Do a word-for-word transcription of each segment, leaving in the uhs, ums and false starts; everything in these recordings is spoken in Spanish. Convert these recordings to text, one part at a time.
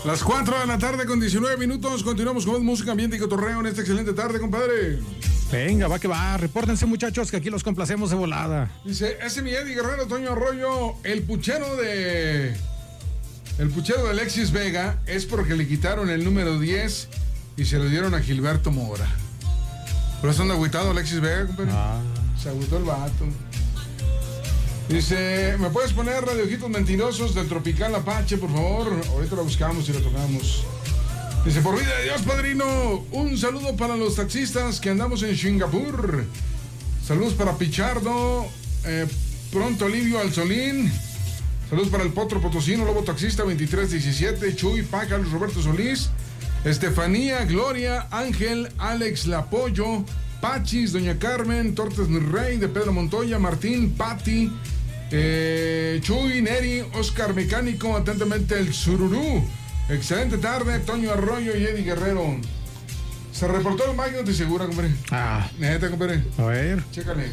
Las cuatro de la tarde con diecinueve minutos. Continuamos con más música, ambiente y cotorreo en esta excelente tarde, compadre. Venga, va que va. Repórtense, muchachos, que aquí los complacemos de volada. Dice, ese mi Eddie Guerrero, Toño Arroyo, el puchero de... El puchero de Alexis Vega es porque le quitaron el número diez y se lo dieron a Gilberto Mora. Por eso anda agüitado Alexis Vega, compadre. Ah. Se agüitó el vato. Dice, ¿me puedes poner Radiojitos Mentirosos del Tropical Apache, por favor? Ahorita la buscamos y la tocamos. Dice, por vida de Dios, padrino, un saludo para los taxistas que andamos en Singapur. Saludos para Pichardo, eh, pronto Olivio Alzolín. Saludos para el Potro Potosino, Lobo Taxista veintitrés diecisiete, Chuy, Paca, Luis Roberto Solís, Estefanía, Gloria, Ángel, Alex Lapollo, Pachis, Doña Carmen, Tortes Mi Rey, de Pedro Montoya, Martín, Pati, eh, Chuy, Neri, Oscar Mecánico, atentamente el Sururú. Excelente tarde, Toño Arroyo y Eddie Guerrero. Se reportó el Magno de Segura, compadre. Ah. Neta, compadre. A ver. Chécale.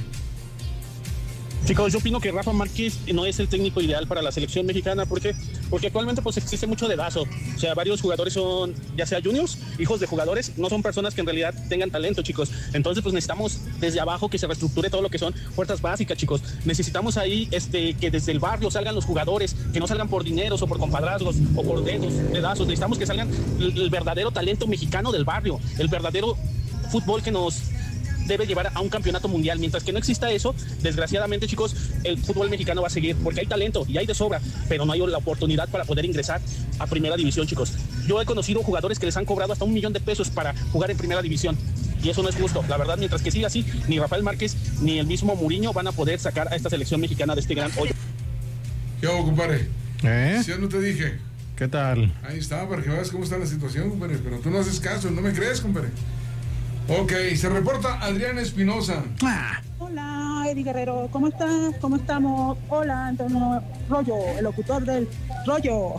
Chicos, yo opino que Rafa Márquez no es el técnico ideal para la selección mexicana. ¿Por qué? Porque actualmente pues existe mucho dedazo. O sea, varios jugadores son, ya sea juniors, hijos de jugadores, no son personas que en realidad tengan talento, chicos. Entonces pues necesitamos desde abajo que se reestructure todo lo que son fuerzas básicas, chicos. Necesitamos ahí este, que desde el barrio salgan los jugadores, que no salgan por dineros o por compadrazgos o por dedos, dedazos. Necesitamos que salgan el, el verdadero talento mexicano del barrio, el verdadero fútbol que nos debe llevar a un campeonato mundial. Mientras que no exista eso, desgraciadamente, chicos, el fútbol mexicano va a seguir, porque hay talento y hay de sobra, pero no hay la oportunidad para poder ingresar a primera división, chicos. Yo he conocido jugadores que les han cobrado hasta un millón de pesos para jugar en primera división, y eso no es justo. La verdad, mientras que siga así, ni Rafael Márquez ni el mismo Mourinho van a poder sacar a esta selección mexicana de este gran hoyo. ¿Qué hago, compadre? ¿Eh? Si yo no te dije. ¿Qué tal? Ahí está, para que veas cómo está la situación, compadre. Pero tú no haces caso, no me crees, compadre. Ok, se reporta Adrián Espinosa. Ah. Hola, Eddie Guerrero, ¿cómo estás? ¿Cómo estamos? Hola, Antonio Rollo, el locutor del Rollo.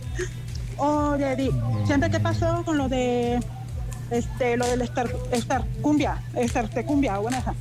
Oye, Eddie, ¿siempre qué pasó con lo de este, lo del Star, Star Cumbia, Star Cumbia, buena esa?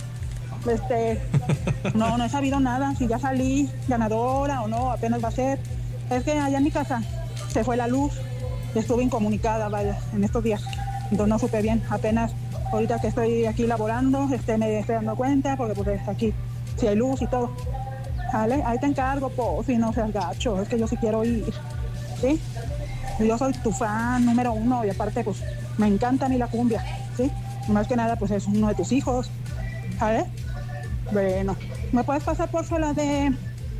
Este, no, no he sabido nada, si ya salí ganadora o no, apenas va a ser. Es que allá en mi casa se fue la luz, estuve incomunicada, vaya, en estos días. Entonces no supe bien, apenas ahorita que estoy aquí laborando, este, me estoy dando cuenta, porque pues aquí sí hay luz y todo. ¿Vale? Ahí te encargo, por si no seas gacho, es que yo sí quiero ir, ¿sí? Yo soy tu fan número uno y aparte pues me encanta a mí la cumbia, ¿sí? Más que nada pues es uno de tus hijos, ¿sabes? Bueno, ¿me puedes pasar por favor la de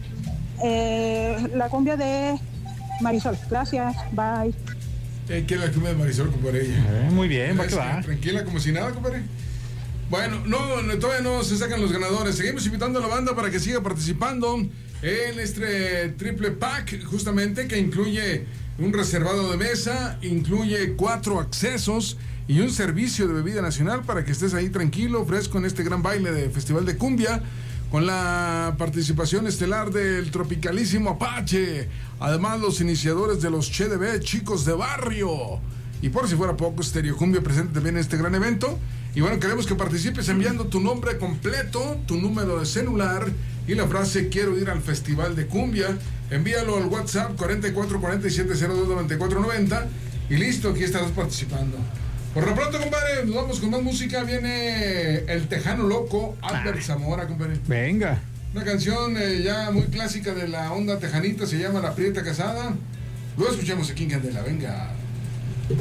eh, la cumbia de Marisol? Gracias, bye. Eh, ¿Qué es la cumbia de Marisol, compadre? Eh, muy bien, va que va. Tranquila, como si nada, compadre. Bueno, no, no, todavía no se sacan los ganadores. Seguimos invitando a la banda para que siga participando en este triple pack, justamente, que incluye un reservado de mesa, incluye cuatro accesos y un servicio de bebida nacional para que estés ahí tranquilo, fresco en este gran baile de Festival de Cumbia, con la participación estelar del tropicalísimo Apache, además los iniciadores de los Che de B, Chicos de Barrio, y por si fuera poco, Stereo Cumbia presente también en este gran evento. Y bueno, queremos que participes enviando tu nombre completo, tu número de celular y la frase quiero ir al Festival de Cumbia. Envíalo al WhatsApp cuarenta y cuatro cuarenta y siete cero dos noventa y cuatro noventa y listo, aquí estarás participando. Por lo pronto, compadre, nos vamos con más música. Viene el Tejano Loco, Albert Zamora, compadre. Venga. Una canción eh, ya muy clásica de la onda tejanita, se llama La Prieta Casada. Lo escuchamos aquí en Candela, venga.